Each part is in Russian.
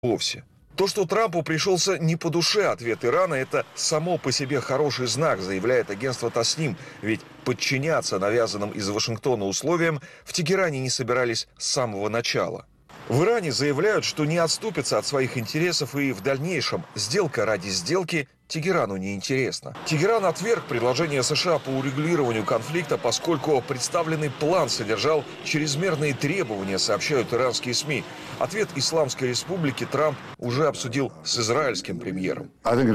вовсе. То, что Трампу пришелся не по душе ответ Ирана, это само по себе хороший знак, заявляет агентство Тасним. Ведь подчиняться навязанным из Вашингтона условиям в Тегеране не собирались с самого начала. В Иране заявляют, что не отступятся от своих интересов и в дальнейшем сделка ради сделки Тегерану не интересна. Тегеран отверг предложение США по урегулированию конфликта, поскольку представленный план содержал чрезмерные требования, сообщают иранские СМИ. Ответ Исламской Республики Трамп уже обсудил с израильским премьером.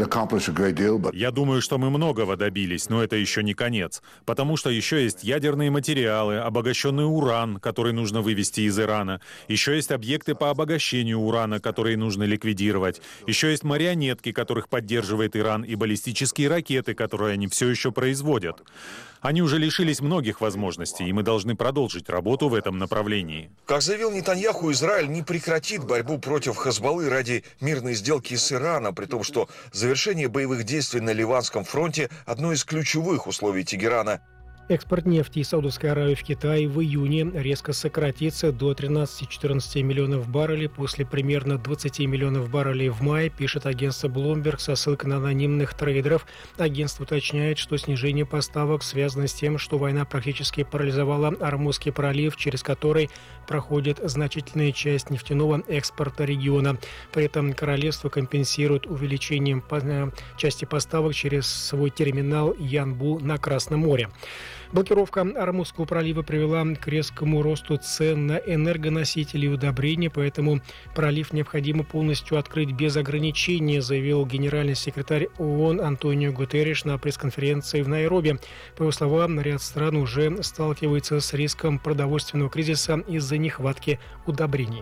Я думаю, что мы многого добились, но это еще не конец. Потому что еще есть ядерные материалы, обогащенный уран, который нужно вывести из Ирана. Еще есть объекты по обогащению урана, которые нужно ликвидировать. Еще есть марионетки, которых поддерживает Иран, и баллистические ракеты, которые они все еще производят. Они уже лишились многих возможностей, и мы должны продолжить работу в этом направлении. Как заявил Нетаньяху, Израиль не прекратит борьбу против Хезболлы ради мирной сделки с Ираном, при том, что завершение боевых действий на Ливанском фронте – одно из ключевых условий Тегерана. Экспорт нефти из Саудовской Аравии в Китай в июне резко сократится до 13-14 миллионов баррелей после примерно 20 миллионов баррелей в мае, пишет агентство Bloomberg со ссылкой на анонимных трейдеров. Агентство уточняет, что снижение поставок связано с тем, что война практически парализовала Ормузский пролив, через который проходит значительная часть нефтяного экспорта региона. При этом королевство компенсирует увеличением части поставок через свой терминал Янбу на Красном море. Блокировка Ормузского пролива привела к резкому росту цен на энергоносители и удобрения, поэтому пролив необходимо полностью открыть без ограничений, заявил генеральный секретарь ООН Антонио Гутерриш на пресс-конференции в Найроби. По его словам, ряд стран уже сталкивается с риском продовольственного кризиса из-за нехватки удобрений.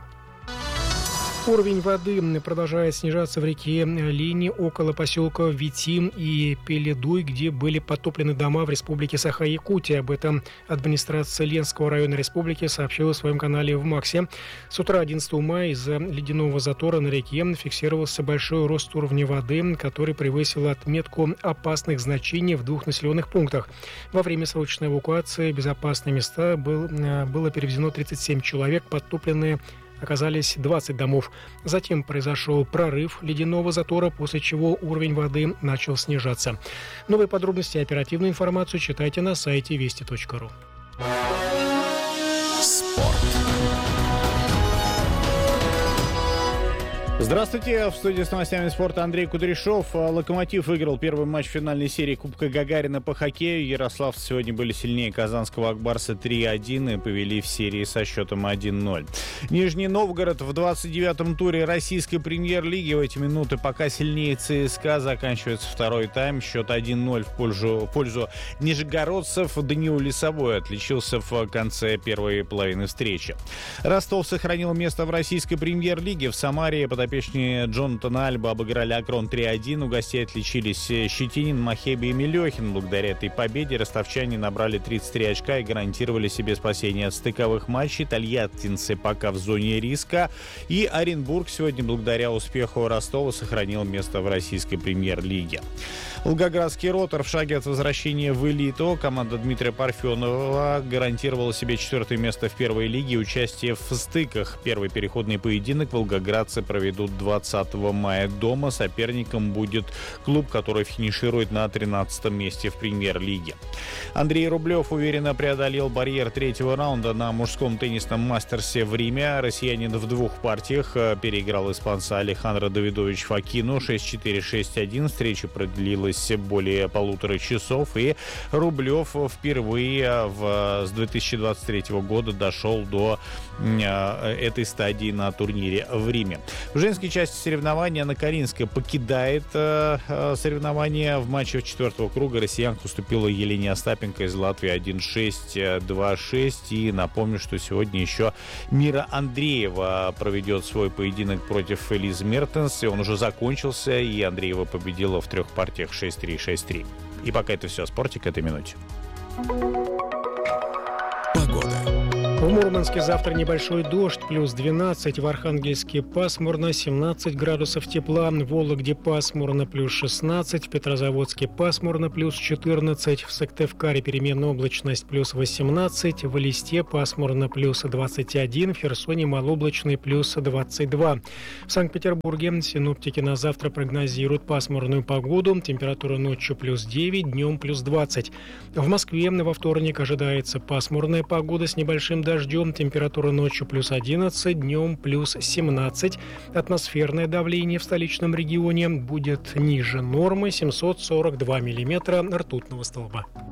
Уровень воды продолжает снижаться в реке Лини около поселка Витим и Пеледуй, где были потоплены дома в республике Саха-Якутия. Об этом администрация Ленского района республики сообщила в своем канале в Максе. С утра 11 мая из-за ледяного затора на реке фиксировался большой рост уровня воды, который превысил отметку опасных значений в 2 населенных пунктах. Во время срочной эвакуации в безопасные места было перевезено 37 человек, подтопленные оказались 20 домов. Затем произошел прорыв ледяного затора, после чего уровень воды начал снижаться. Новые подробности и оперативную информацию читайте на сайте вести.ру. Здравствуйте, в студии с новостями спорта Андрей Кудряшов. «Локомотив» выиграл первый матч финальной серии Кубка Гагарина по хоккею. Ярославцы сегодня были сильнее казанского «Акбарса» 3-1 и повели в серии со счетом 1-0. Нижний Новгород в 29-м туре российской премьер-лиги. В эти минуты пока сильнее ЦСКА. Заканчивается второй тайм. Счет 1-0 в пользу нижегородцев. Даниил Лисовой отличился в конце первой половины встречи. Ростов сохранил место в российской премьер-лиге. В Самаре подопечные Джонатана Альба обыграли Акрон 3-1. У гостей отличились Щетинин, Махеби и Мелехин. Благодаря этой победе ростовчане набрали 33 очка и гарантировали себе спасение от стыковых матчей. Тольяттинцы пока в зоне риска. И Оренбург сегодня, благодаря успеху Ростова, сохранил место в российской премьер-лиге. Волгоградский «Ротор» в шаге от возвращения в элиту. Команда Дмитрия Парфенова гарантировала себе 4-е место в первой лиге. Участие в стыках. Первый переходный поединок волгоградцы проведут 20 мая дома. Соперником будет клуб, который финиширует на 13-м месте в премьер-лиге. Андрей Рублев уверенно преодолел барьер третьего раунда на мужском теннисном мастерсе в Риме. Россиянин в 2 партиях переиграл испанца Алехандро Давидович Фокину 6-4, 6-1. Встреча продлилась более 1,5 часов, и Рублев впервые с 2023 года дошел до этой стадии на турнире в Риме. В женской части соревнования Анна Каринская покидает соревнования. В матче 4-го круга россиянка уступила Елене Остапенко из Латвии 1-6, 2-6. И напомню, что сегодня еще Мира Андреева проведет свой поединок против Элизы Мертенс. И он уже закончился, и Андреева победила в 3 партиях 6-3, 6-3. И пока это все о спорте к этой минуте. В Мурманске завтра небольшой дождь, плюс 12. В Архангельске пасмурно, 17 градусов тепла. В Вологде пасмурно, плюс 16. В Петрозаводске пасмурно, плюс 14. В Сыктывкаре переменная облачность, плюс 18. В Элисте пасмурно, плюс 21. В Херсоне малооблачный, плюс 22. В Санкт-Петербурге синоптики на завтра прогнозируют пасмурную погоду. Температура ночью плюс 9, днем плюс 20. В Москве во вторник ожидается пасмурная погода с небольшим дождем. Температура ночью плюс 11, днем плюс 17. Атмосферное давление в столичном регионе будет ниже нормы 742 миллиметра ртутного столба.